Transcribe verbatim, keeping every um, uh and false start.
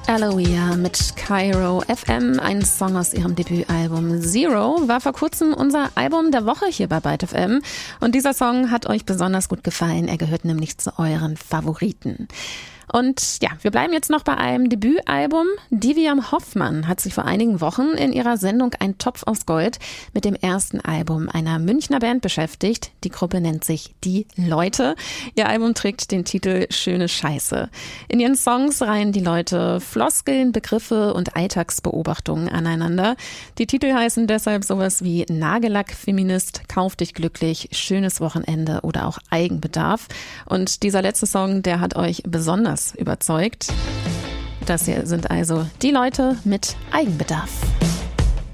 Aloia mit Cairo F M, ein Song aus ihrem Debütalbum Zero, war vor kurzem unser Album der Woche hier bei Byte F M. Und dieser Song hat euch besonders gut gefallen, er gehört nämlich zu euren Favoriten. Und ja, wir bleiben jetzt noch bei einem Debütalbum. Diviam Hoffmann hat sich vor einigen Wochen in ihrer Sendung Ein Topf aus Gold mit dem ersten Album einer Münchner Band beschäftigt. Die Gruppe nennt sich Die Leute. Ihr Album trägt den Titel Schöne Scheiße. In ihren Songs reihen die Leute Floskeln, Begriffe und Alltagsbeobachtungen aneinander. Die Titel heißen deshalb sowas wie Nagellack-Feminist, Kauf dich glücklich, Schönes Wochenende oder auch Eigenbedarf. Und dieser letzte Song, der hat euch besonders überzeugt. Das hier sind also Die Leute mit Eigenbedarf.